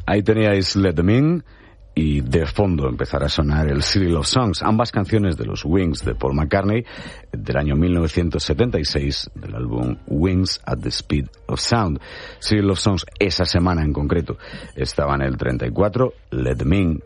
Ahí teníais Let Them In, y de fondo empezará a sonar el City of Songs, ambas canciones de los Wings de Paul McCartney del año 1976 del álbum Wings at the Speed of Sound. City of Songs esa semana en concreto estaba en el 34, Let Them In